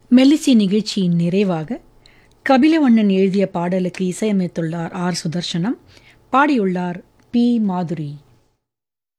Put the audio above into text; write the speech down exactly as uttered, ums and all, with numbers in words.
மெல்லிசை நிகழ்ச்சியின் நிறைவாக கபிலவண்ணன் எழுதிய பாடலுக்கு இசையமைத்துள்ளார் ஆர் சுதர்சனம், பாடியுள்ளார் பி மாதுரி.